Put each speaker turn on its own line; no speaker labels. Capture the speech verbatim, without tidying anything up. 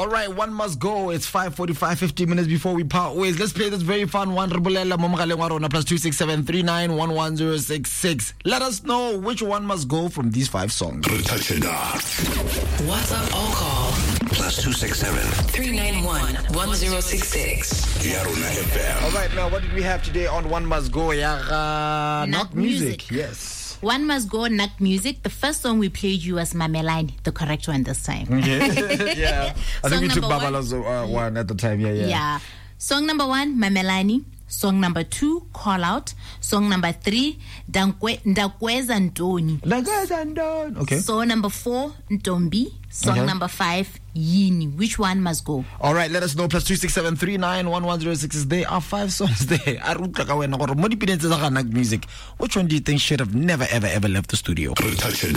All right, one must go. It's five forty-five, fifty minutes before we part ways. Let's play this very fun one. Ribulela Momogaleng wa rona plus two six seven three nine one one zero six six. Let us know which one must go from these five songs.
WhatsApp or call plus two six seven three nine one one zero six six.
All right, now what did we have today on One Must Go? Yeah, uh,
Knock
not music.
music.
Yes.
One Must Go, Knock Music. The first song we played you was Mamelani, the correct one this time.
Yeah. yeah. I think
Song
we took
number
Babala's uh, one at the time. Yeah, yeah.
Yeah. Song number one, Mamelani. Song number two, Call Out. Song number three, Ndankwe- Ndakweza Ntoni.
Okay.
Song number four, Ntombi. Song
Okay.
number five, Yini. Which one must go?
All right, let us know. Plus two six seven three nine one one zero six. There are five songs there. I wrote like I went. Which one do you think should have never, ever, ever left the studio?